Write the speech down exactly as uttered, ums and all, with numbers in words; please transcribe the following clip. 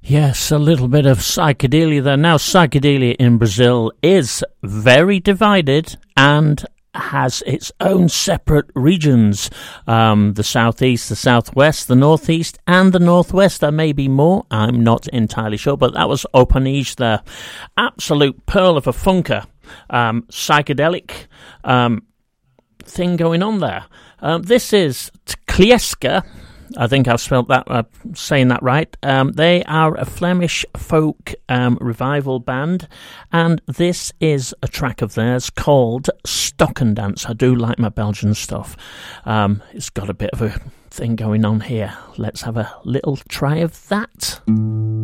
Yes, a little bit of psychedelia there. Now, psychedelia in Brazil is very divided and has its own separate regions. Um, the southeast, the southwest, the northeast, and the northwest. There may be more. I'm not entirely sure, but that was Opanige there. Absolute pearl of a funker. Um, psychedelic um, thing going on there. Um, this is Tlieska. I think I've spelled that, uh, saying that right. Um, they are a Flemish folk um, revival band, and this is a track of theirs called Stock and Dance. I do like my Belgian stuff. Um, it's got a bit of a thing going on here. Let's have a little try of that.